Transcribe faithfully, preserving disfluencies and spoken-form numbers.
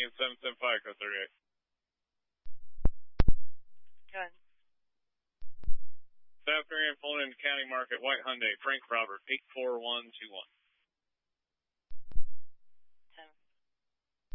in seven seven five, code thirty-eight. Go ahead. South three and pulling into County Market, White Hyundai, Frank Robert, eight four one two one.